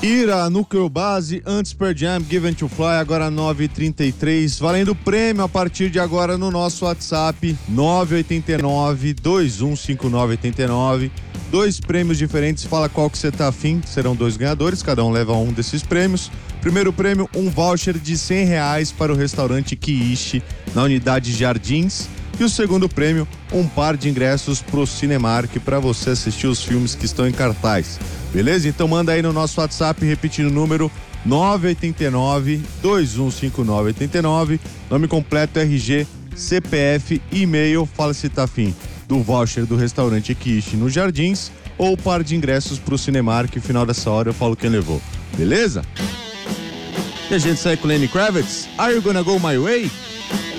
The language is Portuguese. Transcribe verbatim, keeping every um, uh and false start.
Ira, Núcleo Base, antes Pearl Jam, Given to Fly, agora nove e trinta e três, valendo prêmio a partir de agora no nosso WhatsApp, nove oito nove, dois um cinco nove oito nove, dois prêmios diferentes, fala qual que você tá afim, serão dois ganhadores, cada um leva um desses prêmios. Primeiro prêmio, um voucher de cem reais para o restaurante Kiishi, na unidade Jardins. E o segundo prêmio, um par de ingressos pro Cinemark para você assistir os filmes que estão em cartaz. Beleza? Então manda aí no nosso WhatsApp, repetindo o número nove oito nove, dois um cinco nove oito nove, nome completo, R G, C P F, e-mail, fala se tá afim do voucher do restaurante Kiishi no Jardins ou o par de ingressos pro Cinemark. Final dessa hora eu falo quem levou. Beleza? E a gente sai com Lenny Kravitz, Are You Gonna Go My Way?